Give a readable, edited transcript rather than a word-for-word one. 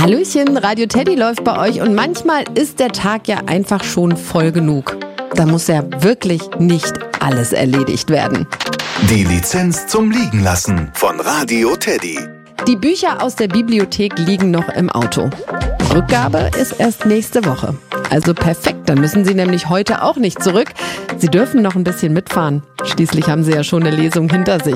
Hallöchen, Radio Teddy läuft bei euch und manchmal ist der Tag ja einfach schon voll genug. Da muss ja wirklich nicht alles erledigt werden. Die Lizenz zum Liegenlassen von Radio Teddy. Die Bücher aus der Bibliothek liegen noch im Auto. Rückgabe ist erst nächste Woche. Also perfekt, dann müssen Sie nämlich heute auch nicht zurück. Sie dürfen noch ein bisschen mitfahren. Schließlich haben Sie ja schon eine Lesung hinter sich.